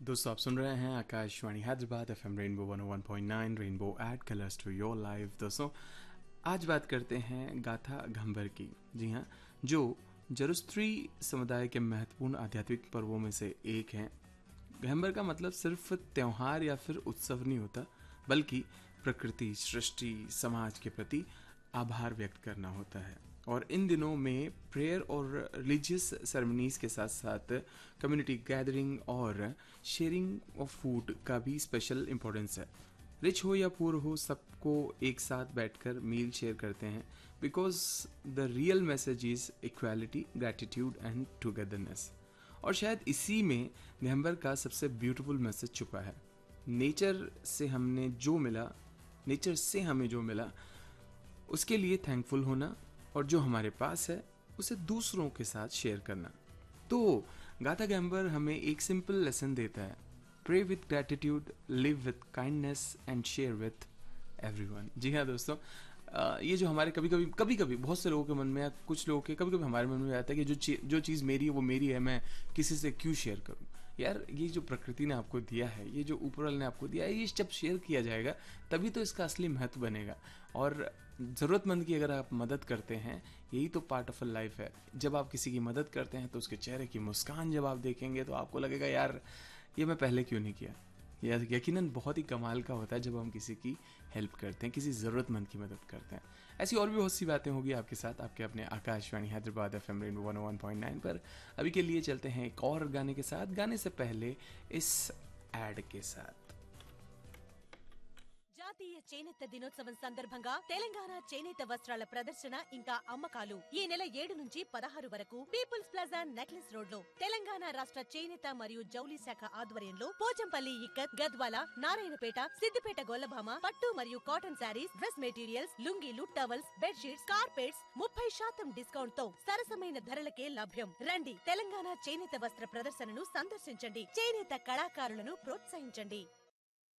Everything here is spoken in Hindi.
दोस्तों आप सुन रहे हैं Akashvani Hyderabad FM rainbow 101.9 rainbow add colours to your life. दोस्तों आज बात करते हैं गाथा घंबर की। जी हाँ, जो जरुस्त्री समुदाय के महत्वपूर्ण आध्यात्मिक पर्वों में से एक है। घंबर का मतलब सिर्फ त्योहार या फिर उत्सव नहीं होता, बल्कि प्रकृति, सृष्टि, समाज के प्रति आभार व्यक्त करना होता है। और इन दिनों में प्रेयर और रिलीजियस सेरेमनीज के साथ साथ कम्युनिटी गैदरिंग और शेयरिंग ऑफ फूड का भी स्पेशल इम्पोर्टेंस है। रिच हो या पुअर हो, सबको एक साथ बैठकर मील शेयर करते हैं, because the real message is equality, gratitude and togetherness. और शायद इसी में दिसंबर का सबसे ब्यूटीफुल मैसेज छुपा है। नेचर से हमें जो मिला उसके लिए थैंकफुल होना, और जो हमारे पास है उसे दूसरों के साथ शेयर करना। तो गाथा गैम्बर हमें एक सिंपल लेसन देता है, pray with gratitude, live with kindness and share with everyone. जी हाँ दोस्तों, ये जो हमारे कभी कभी बहुत से लोगों के मन में या कुछ लोगों के कभी कभी हमारे मन में आता है कि जो चीज़ मेरी है वो मेरी है, मैं किसी से क्यों शेयर करूं। यार, ये जो प्रकृति ने आपको दिया है, ये जो ऊपर वाले ने आपको दिया है, ये जब शेयर किया जाएगा तभी तो इसका असली महत्व बनेगा। और ज़रूरतमंद की अगर आप मदद करते हैं, यही तो पार्ट ऑफ अ लाइफ है। जब आप किसी की मदद करते हैं तो उसके चेहरे की मुस्कान जब आप देखेंगे तो आपको लगेगा यार, ये मैं पहले क्यों नहीं किया। यकीनन बहुत ही कमाल का होता है जब हम किसी की हेल्प करते हैं, किसी ज़रूरतमंद की मदद करते हैं। ऐसी और भी बहुत सी बातें होगी आपके साथ, आपके अपने आकाशवाणी हैदराबाद एफएम रेनबो 101.9 पर। अभी के लिए चलते हैं एक और गाने के साथ, गाने से पहले इस एड के साथ। జాతీయ చేనేత దినోత్సవం సందర్భంగా తెలంగాణ చేనేత వస్త్రాల ప్రదర్శన ఇంకా అమ్మకాలు ఈ నెల 7 నుంచి 16 వరకు పీపుల్స్ ప్లాజా నెక్లెస్ రోడ్ లో తెలంగాణ రాష్ట్ర చేనేత మరియు జౌలి శాఖ ఆధ్వర్యంలో పోచంపల్లి ఇక్కత్, గద్వాల, నారాయణపేట, సిద్దిపేట గొల్లభామ పట్టు మరియు cotton saris, dress materials, లుంగీలు, towels, bedsheets, carpets 30% discount తో సరసమైన ధరలకే లభ్యం. రండి, తెలంగాణ చేనేత వస్త్ర ప్రదర్శనను సందర్శించండి. చేనేత కళాకారులను ప్రోత్సహించండి.